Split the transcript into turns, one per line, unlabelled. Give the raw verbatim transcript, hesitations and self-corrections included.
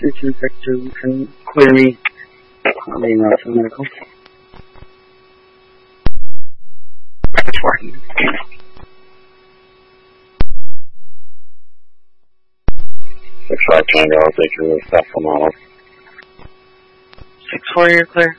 two two six two can clear me. I'll be email to medical. It's working.
Six five Tango, I'll take your stuff from all.
Six four, you're clear.